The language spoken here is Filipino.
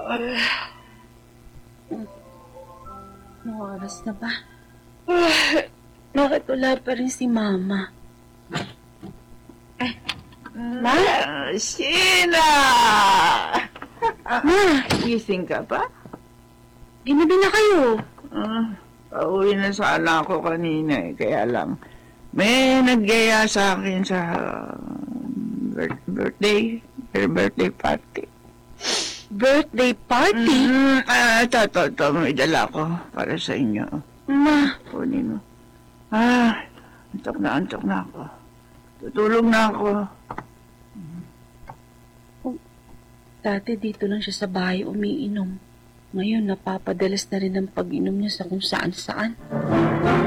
Anong oras na ba? Bakit wala pa rin si Mama? Ma? Sheila! Ma, Gising ka pa? ginabi na kayo. Pauwi na sana ako kanina kaya lang. May nagyaya sa akin sa birthday party. Birthday party? Ito, may dala ko para sa inyo. Ma, Kunin mo. Antok na ako. Tutulog na ako. dati dito lang siya sa bahay umiinom. Ngayon, napapadalas na rin ang pag-inom niya sa kung saan-saan.